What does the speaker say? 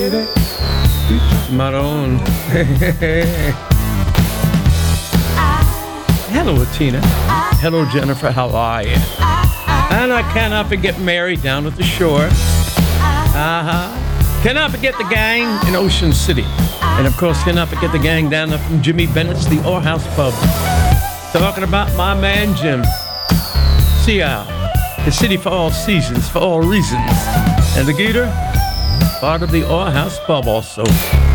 Maroon. Hello, Tina. Hello, Jennifer. How are you? And I cannot forget Mary down at the shore. Cannot forget the gang in Ocean City. And, of course, cannot forget the gang down there from Jimmy Bennett's, the Ore House Pub. Talking about my man, Jim. See ya. The city for all seasons, for all reasons. And the Gator, part of the Ore House Pub also.